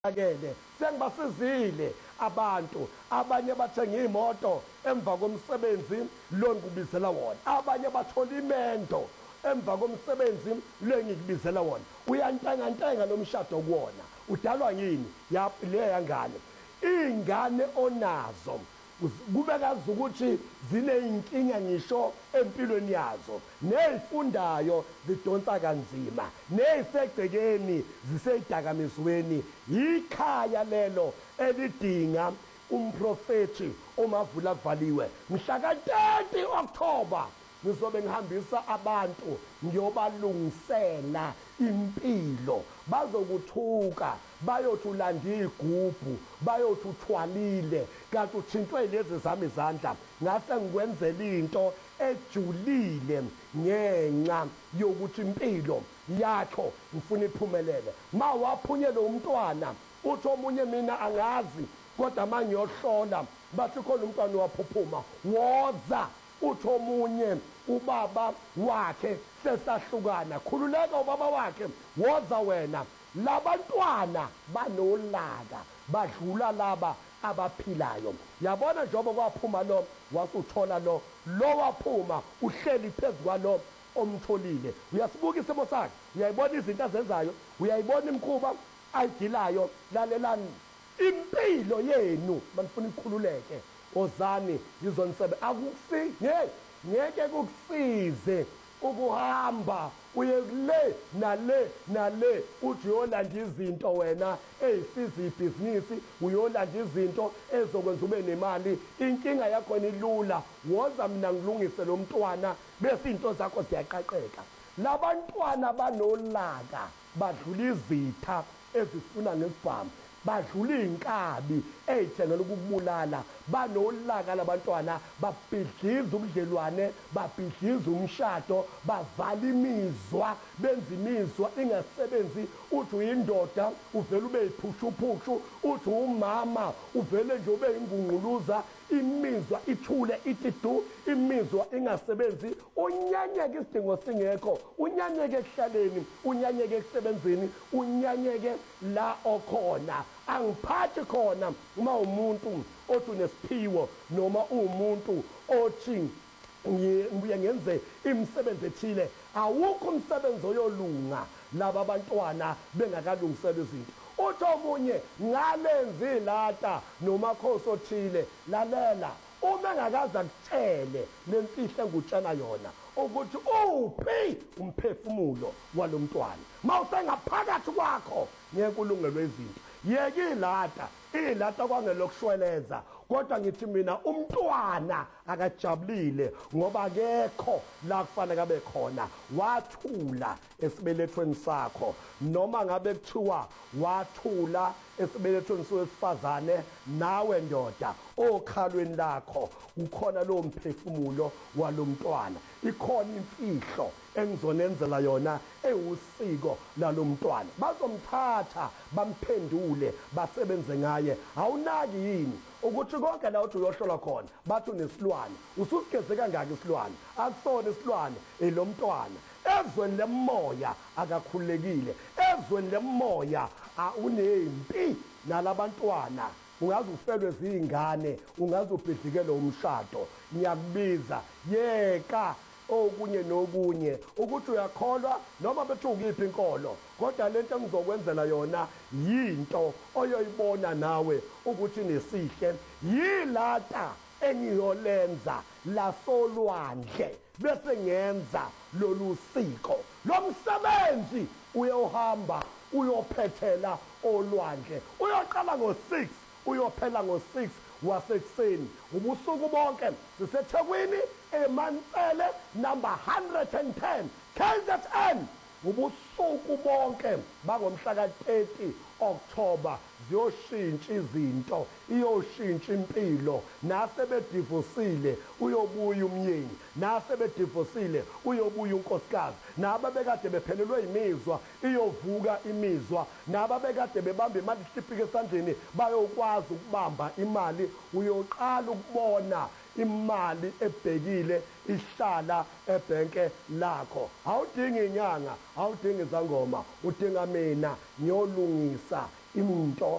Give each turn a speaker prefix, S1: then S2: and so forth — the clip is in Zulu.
S1: akele sengibasizile abantu abanye bathenga imoto emva komsebenzi lo ngikubizela wona abanye bathola imendo emva komsebenzi lo ngikubizela wona uyantenga nomshado kuwona udalwa yini le yangane ingane onazo kube kazi ukuthi zineyinkinga ngisho empilweni yazo nezifundayo zidonsa kanzima nezisegcekeni ziseyidakamizweni ikhaya lelo elidinga umprofeti omavula kuvaliwe mhla ka-30 October ngizobe ngihambisa abantu ngiyobalungisela impilo bazokuthuka bayothi ulanda igubhu bayothi uthwalile kanti uthintwe lezi zami izandla ngase ngikwenzela into ejulile ngenxa yokuthi impilo yakho ngifuna iphumelele mawaphunyele umntwana uthi omunye mina angazi kodwa mangiyohlola bathi khona umntwana waphuphuma woza uthi omunye ubaba wakhe sesahlukana khululeka ubaba wakhe woza wena labantwana banolaka badlula laba abaphilayo yabona njengoba kwaphuma lo wasuthola lo waphuma uhleli phezukwa omtholile uyasibuka isimo sakhe uyayibona izinto azenzayo uyayibona imkhuba ayidilayo lalelani impilo yenu manifuna ikhululeke ozani ngizonisebe ngeke kukusize ukuhamba uye kule nale uthi uyolanda izinto wena ezisiza ibhizinisi uyolanda izinto ezokwenza ube nemali inkinga yakho ilula woza mina ngilungise lo mntwana bese into zakho ziyaqaqeka labantwana banolaka badlula izitha ezifuna nesibhamu badlula inkabi ezithenela ukubulala banolaka labantwana babhidliza ubudlelwane babhidliza umshado bavala imizwa benza imizwa ingasebenzi uthi uyindoda uvela ube yiphushuphu uthi umama uvele nje ube ingungquluza imizwa ithule itidu imizwa ingasebenzi unyanyeke isidingo singekho unyanyeke ekuhlaleni unyanyeke ekusebenzini unyanyeke la okhona angiphathi khona uma umuntu othi unesiphiwo noma umuntu othi ngibuye ngenze imisebenzi ethile awukho umsebenzi oyolunga laba bantwana bengakalungiselwa izinto uthi omunye ngalenzi ilata nomakhosi othile lalela uma engakaze akutshele lemfihlo engutshana yona ukuthi uphi umphefumulo walomntwana mawusengaphakathi kwakho ngeke ulungelwe izinto yeke ilata kwangelokushweleza kodwa ngithi mina umntwana akajabulile ngoba akekho la kufanele abe khona wathula esibelethweni sakho noma ngabe kuthiwa wathula esibelethweni sowesifazane nawe ndoda okhalweni lakho ukhona lo mphefumulo walomntwana ikhona imfihlo engizonenzela yona ewusiko lalomntwana bazomthatha bamphendule basebenze ngaye awunaki yini ukuthi konke la uthi uyohlola khona bathi unesilwane ususigeze kangaka isilwane akusona isilwane elomntwana ezweni lemoya akakhulekile ezweni lemoya unempi nalabantwana ungaze ufelwe zingane ungaze ubhidlikele umshado ngiyakubiza yeka okunye nokunye ukuthi uyakholwa noma bethi ukiphi inkolo kodwa lento engizokwenzela yona yinto oyoyibona nawe ukuthi nesihle yilata engiyolenza lasolwandle bese ngenza lolu siko lomsebenzi uyohamba uyophethela olwandle uyoqala ngo-6 uyophela ngo-6 wasekuseni ubusuku bonke siseThekwini eMansele number 110 KZN ubusuku bonke bangomhla ka-30 October ziyoshintsha izinto iyoshintsha impilo nasebedivosile uyobuya umyeni nasebedivosile uyobuya unkosikazi nababekade bephelelwe imizwa iyovuka imizwa nababekade bebamba imali ihlipike esandleni bayokwazi ukubamba imali uyoqala ukubona imali ebhekile ihlala ebhenke lakho awudingi inyanga awudingi izangoma udinga mina ngiyolungisa into